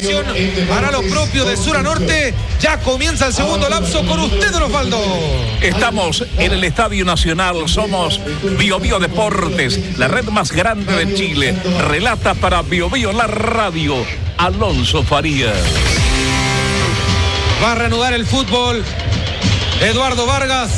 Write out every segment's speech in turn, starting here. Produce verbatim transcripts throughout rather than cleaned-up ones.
Concepción hará lo propio de sur a norte. Ya comienza el segundo lapso con usted, don Osvaldo. Estamos en el Estadio Nacional, somos Bio Bio Deportes, la red más grande de Chile. Relata para Bio Bio la radio, Alonso Farías. Va a reanudar el fútbol Eduardo Vargas.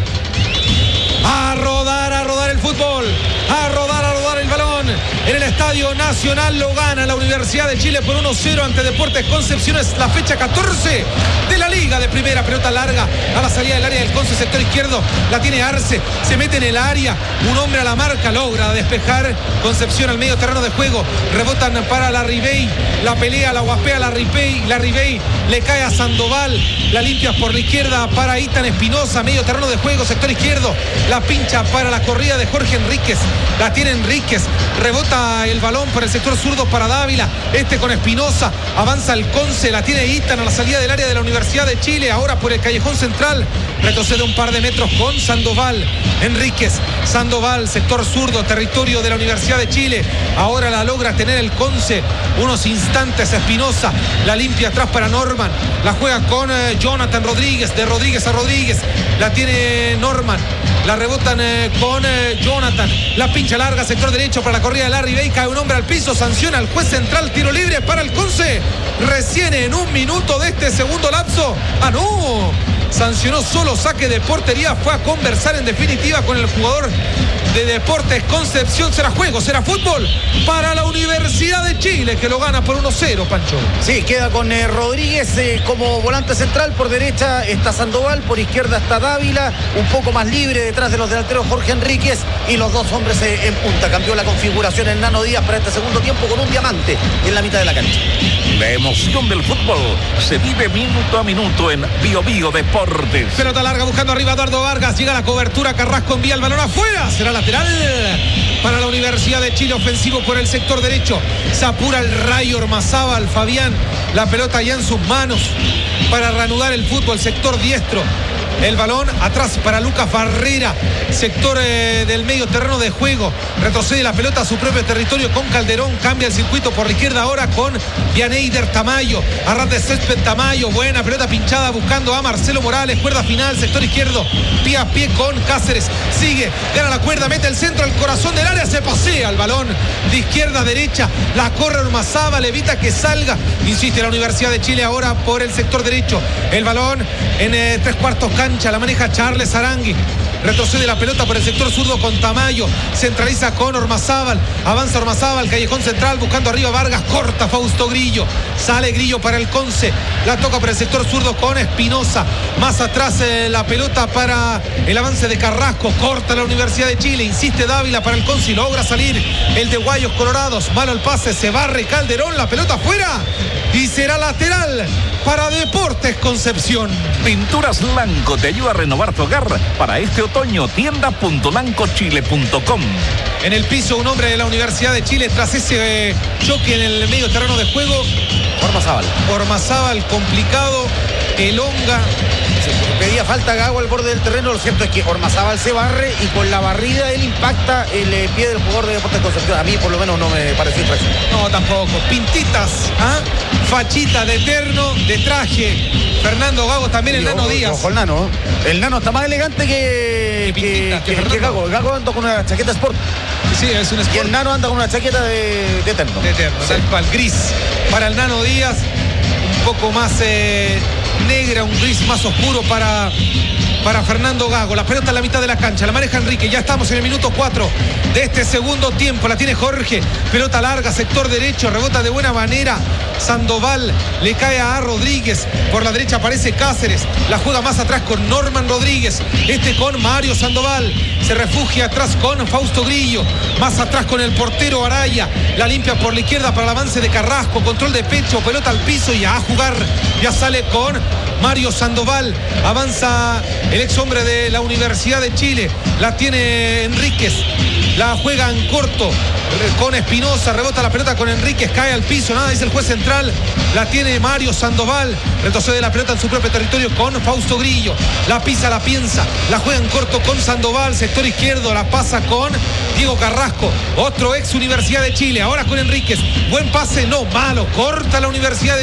A rodar, a rodar el fútbol. A rodar, a rodar el balón. En el Estadio Nacional lo gana la Universidad de Chile por uno cero ante Deportes Concepción. Es la fecha catorce de la Liga de Primera. Pelota larga a la salida del área del Conce, sector izquierdo. La tiene Arce. Se mete en el área. Un hombre a la marca. Logra despejar Concepción al medio terreno de juego. Rebotan para la Ribey. La pelea, la guapea la Ribey. La Ribey le cae a Sandoval. La limpia por la izquierda para Itan Espinosa. Medio terreno de juego, sector izquierdo. La pincha para la corrida de Jorge Enríquez. La tiene Enríquez. Rebota el balón por el sector zurdo para Dávila. Este con Espinosa. Avanza el Conce. La tiene Itan a la salida del área de la Universidad de Chile. Ahora por el callejón central. Retrocede un par de metros con Sandoval. Enríquez. Sandoval, sector zurdo, territorio de la Universidad de Chile. Ahora la logra tener el Conce. Unos instantes Espinosa. La limpia atrás para Norman. La juega con eh, Jonathan Rodríguez. De Rodríguez a Rodríguez. La tiene Norman. La rebotan eh, con eh, Jonathan. La pincha larga, sector derecho para la corrida de Larry Bay. Cae un hombre al piso. Sanciona al juez central. Tiro libre para el Conce. Recién en un minuto de este segundo lapso. ¡Ah, no! Sancionó solo saque de portería. Fue a conversar en definitiva con el jugador de Deportes Concepción. Será juego, será fútbol para la Universidad de Chile, que lo gana por uno cero, Pancho. Sí, queda con eh, Rodríguez eh, como volante central. Por derecha está Sandoval, por izquierda está Dávila, un poco más libre detrás de los delanteros Jorge Enríquez, y los dos hombres eh, en punta. Cambió la configuración el Nano Díaz para este segundo tiempo con un diamante en la mitad de la cancha. La emoción del fútbol se vive minuto a minuto en Bio Bio Deportes. Pelota larga buscando arriba Eduardo Vargas. Llega la cobertura. Carrasco envía el balón afuera. Será lateral para la Universidad de Chile. Ofensivo por el sector derecho. Se apura el Rayo Ormazábal. Fabián. La pelota ya en sus manos para reanudar el fútbol. Sector diestro. El balón atrás para Lucas Barrera. Sector eh, del medio terreno de juego. Retrocede la pelota a su propio territorio con Calderón. Cambia el circuito por la izquierda ahora con Vianeider Tamayo. Arras de césped Tamayo. Buena pelota pinchada buscando a Marcelo Morales. Cuerda final, sector izquierdo. Pie a pie con Cáceres. Sigue, gana la cuerda, mete el centro al corazón del área. Se pasea el balón de izquierda a derecha. La corre Ormazábal, evita que salga. Insiste la Universidad de Chile ahora por el sector derecho. El balón en eh, tres cuartos cancha. La maneja Charles Arangui. Retrocede la pelota por el sector zurdo con Tamayo. Centraliza con Ormazábal. Avanza Ormazábal, callejón central, buscando arriba Vargas. Corta Fausto Grillo. Sale Grillo para el Conce. La toca por el sector zurdo con Espinosa. Más atrás eh, la pelota para el avance de Carrasco. Corta la Universidad de Chile. Insiste Dávila para el Conce y logra salir el de Guayos Colorados. Malo el pase. Se barre Calderón. La pelota afuera. Y será lateral para Deportes Concepción. Pinturas Lanco te ayuda a renovar tu hogar para este otoño. Tienda punto lanco chile punto com. En el piso un hombre de la Universidad de Chile tras ese eh, choque en el medio terreno de juego. Ormazábal. Ormazábal complicado. Elonga. Sí, pedía falta Gago al borde del terreno. Lo cierto es que Ormazábal se barre y con la barrida él impacta el eh, pie del jugador de Deportes Concepción. A mí por lo menos no me pareció infracción. No, tampoco. Pintitas, ¿ah? Fachita de terno, de traje. Fernando Gago también, el Nano Díaz. Ojo el Nano. El Nano está más elegante que, que, que, que, que Gago. Gago anda con una chaqueta sport. Sí, es un sport. Y el Nano anda con una chaqueta de, de terno. De terno, sí. Tal cual, gris. Para el Nano Díaz, un poco más eh, negra, un gris más oscuro para, para Fernando Gago. La pelota en la mitad de la cancha, la maneja Enrique. Ya estamos en el minuto cuatro de este segundo tiempo. La tiene Jorge. Pelota larga, sector derecho, rebota de buena manera Sandoval. Le cae a Rodríguez. Por la derecha aparece Cáceres. La juega más atrás con Norman Rodríguez. Este con Mario Sandoval. Se refugia atrás con Fausto Grillo. Más atrás con el portero Araya. La limpia por la izquierda para el avance de Carrasco. Control de pecho, pelota al piso y a jugar. Ya sale con Mario Sandoval. Avanza el ex hombre de la Universidad de Chile. La tiene Enríquez. La juega en corto con Espinosa. Rebota la pelota con Enríquez. Cae al piso. Nada, dice el juez central. La tiene Mario Sandoval. Retrocede la pelota en su propio territorio con Fausto Grillo. La pisa, la piensa. La juega en corto con Sandoval. Sector izquierdo. La pasa con Diego Carrasco. Otro ex Universidad de Chile. Ahora con Enríquez. Buen pase. No, malo. Corta la Universidad de